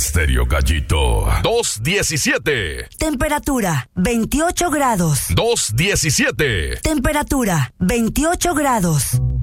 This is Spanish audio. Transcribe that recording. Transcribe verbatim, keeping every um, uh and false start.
Estéreo Gallito. dos diecisiete. Temperatura veintiocho grados. dos diecisiete. Temperatura veintiocho grados.